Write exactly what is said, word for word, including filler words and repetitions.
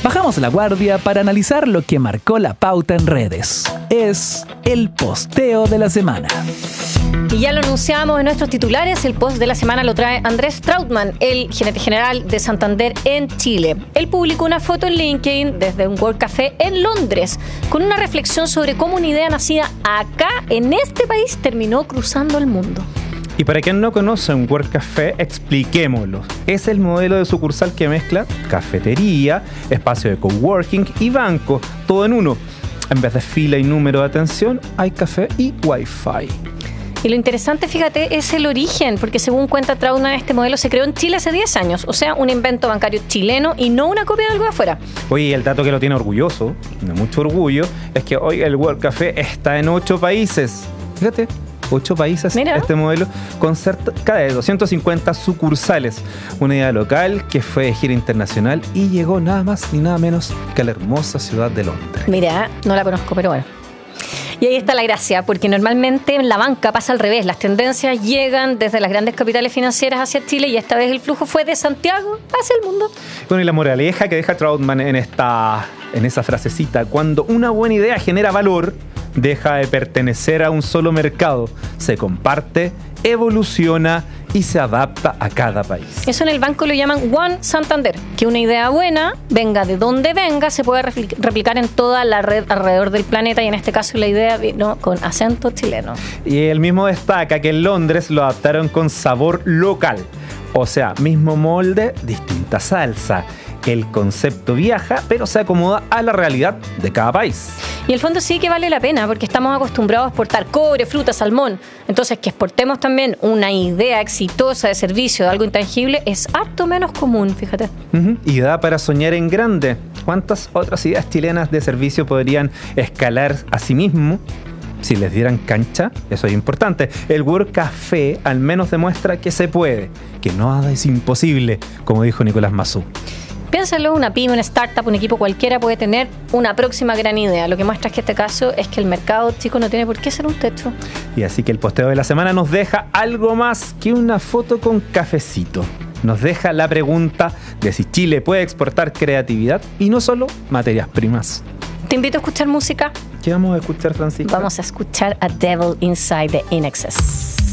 Bajamos la guardia para analizar lo que marcó la pauta en redes. Es el posteo de la semana. Y ya lo anunciamos en nuestros titulares, el post de la semana lo trae Andrés Trautmann, el gerente general de Santander en Chile. Él publicó una foto en LinkedIn desde un World Café en Londres, con una reflexión sobre cómo una idea nacida acá, en este país, terminó cruzando el mundo. Y para quien no conoce un World Café, expliquémoslo. Es el modelo de sucursal que mezcla cafetería, espacio de coworking y banco, todo en uno. En vez de fila y número de atención, hay café y wifi. Y lo interesante, fíjate, es el origen, porque según cuenta Trautmann, este modelo se creó en Chile hace diez años, o sea, un invento bancario chileno y no una copia de algo de afuera. Oye, el dato que lo tiene orgulloso, de mucho orgullo, es que hoy el World Café está en ocho países. Fíjate, ocho países. Mira. Este modelo con cerca de doscientas cincuenta sucursales. Una idea local que fue de gira internacional y llegó nada más ni nada menos que a la hermosa ciudad de Londres. Mira, no la conozco, pero bueno. Y ahí está la gracia, porque normalmente en la banca pasa al revés. Las tendencias llegan desde las grandes capitales financieras hacia Chile y esta vez el flujo fue de Santiago hacia el mundo. Bueno, y la moraleja que deja Trautmann en, esta, en esa frasecita: cuando una buena idea genera valor, deja de pertenecer a un solo mercado, se comparte, evoluciona y se adapta a cada país. Eso en el banco lo llaman One Santander, que una idea buena, venga de donde venga, se puede replicar en toda la red alrededor del planeta, y en este caso la idea vino con acento chileno. Y él mismo destaca que en Londres lo adaptaron con sabor local, o sea, mismo molde, distinta salsa. El concepto viaja, pero se acomoda a la realidad de cada país. Y el fondo sí que vale la pena, porque estamos acostumbrados a exportar cobre, fruta, salmón. Entonces, que exportemos también una idea exitosa de servicio, de algo intangible, es harto menos común, fíjate. Uh-huh. Y da para soñar en grande. ¿Cuántas otras ideas chilenas de servicio podrían escalar a sí mismo si les dieran cancha? Eso es importante. El World Café al menos demuestra que se puede, que nada es imposible, como dijo Nicolás Massú. Piénsalo, una pyme, una startup, un equipo cualquiera puede tener una próxima gran idea. Lo que muestra es que este caso es que el mercado chico no tiene por qué ser un techo. Y así que el posteo de la semana nos deja algo más que una foto con cafecito. Nos deja la pregunta de si Chile puede exportar creatividad y no solo materias primas. Te invito a escuchar música. ¿Qué vamos a escuchar, Francisca? Vamos a escuchar A Devil Inside the I N X S.